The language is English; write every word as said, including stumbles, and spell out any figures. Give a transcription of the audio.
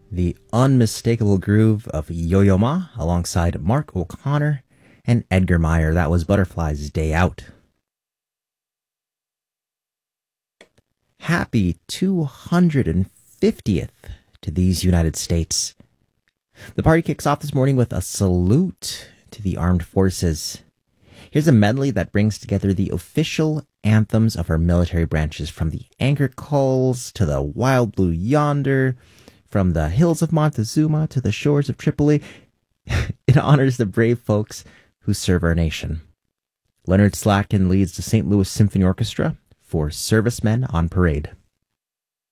the unmistakable groove of Yo-Yo Ma alongside Mark O'Connor and Edgar Meyer. That was Butterfly's Day Out. Happy two hundred fiftieth to these United States. The party kicks off this morning with a salute to the armed forces. Here's a medley that brings together the official anthems of our military branches, from the Anchor Calls to the Wild Blue Yonder, from the hills of Montezuma to the shores of Tripoli. It honors the brave folks who serve our nation. Leonard Slatkin leads the Saint Louis Symphony Orchestra for Servicemen on Parade.